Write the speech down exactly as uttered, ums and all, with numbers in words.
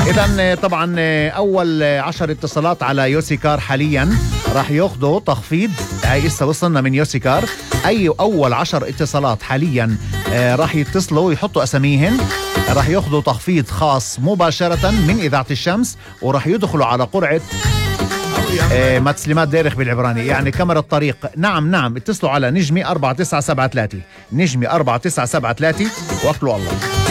إذن طبعا أول عشر اتصالات على يوسيكار حاليا راح ياخذوا تخفيض. هاي لسه وصلنا من يوسيكار. أي أول عشر اتصالات حاليا راح يتصلوا ويحطوا أساميهن، راح ياخذوا تخفيض خاص مباشرة من إذاعة الشمس، وراح يدخلوا على قرعة متسلمات ديرخ بالعبراني، يعني كاميرا الطريق. نعم نعم اتصلوا على نجمي أربعة تسعة سبعة ثلاثة، نجمي أربعة تسعة سبعة ثلاثة، وأكلوا الله.